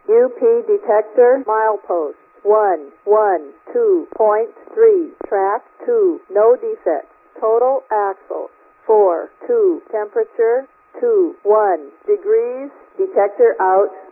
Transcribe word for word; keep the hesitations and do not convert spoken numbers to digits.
U P detector, milepost, one, one, two point three, track, two, no defects, total axle, four, two, temperature, two, one, degrees, detector out,